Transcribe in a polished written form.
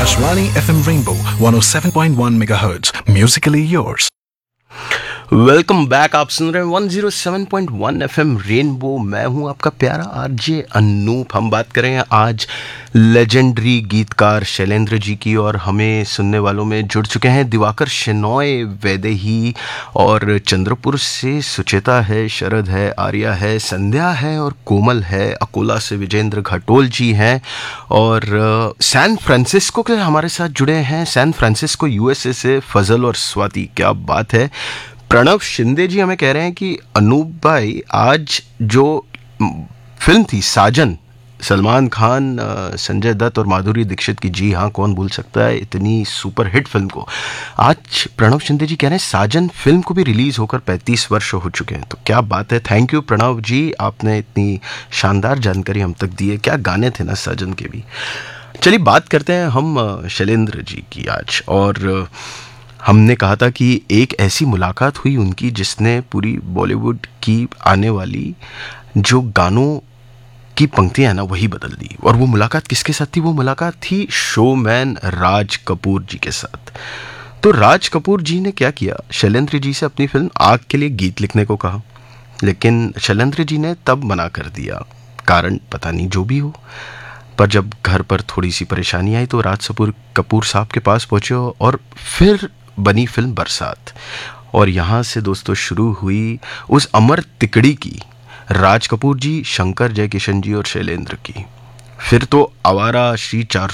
Akashvani FM Rainbow 107.1 MHz. Musically yours. Welcome back. आप सुन रहे हैं 107.1 FM रेनबो। मैं हूं आपका प्यारा आरजे अनूप। हम बात करें आज लेजेंडरी गीतकार शैलेंद्र जी की, और हमें सुनने वालों में जुड़ चुके हैं दिवाकर शेनॉय वैदेही, और चंद्रपुर से सुचेता है, शरद है, आर्या है, संध्या है और कोमल है। अकोला से विजेंद्र घटोल जी हैं, और सैन फ्रांसिस्को के हमारे साथ जुड़े हैं, सैन फ्रांसिस्को यूएसए से फजल और स्वाति। क्या बात है। प्रणव शिंदे जी हमें कह रहे हैं कि अनूप भाई, आज जो फिल्म थी साजन, सलमान खान, संजय दत्त और माधुरी दीक्षित की, जी हाँ, कौन भूल सकता है इतनी सुपर हिट फिल्म को। आज प्रणव शिंदे जी कह रहे हैं साजन फिल्म को भी रिलीज होकर 35 वर्ष हो चुके हैं। तो क्या बात है। थैंक यू प्रणव जी, आपने इतनी शानदार जानकारी हम तक दी है। क्या गाने थे ना साजन के भी। चलिए बात करते हैं हम शैलेंद्र जी की आज। और हमने कहा था कि एक ऐसी मुलाकात हुई उनकी जिसने पूरी बॉलीवुड की आने वाली जो गानों की पंक्तियां हैं ना, वही बदल दी। और वो मुलाकात किसके साथ थी? वो मुलाकात थी शोमैन राज कपूर जी के साथ। तो राज कपूर जी ने क्या किया, शैलेंद्र जी से अपनी फिल्म आग के लिए गीत लिखने को कहा, लेकिन शैलेंद्र जी ने तब मना कर दिया। कारण पता नहीं, जो भी हो। पर जब घर पर थोड़ी सी परेशानी आई तो राज कपूर साहब के पास पहुंचे, और फिर बनी फिल्म बरसात। और यहाँ से दोस्तों शुरू हुई उस अमर तिकड़ी की, राज कपूर जी, शंकर जयकिशन जी और शैलेंद्र की। फिर तो आवारा, श्री 4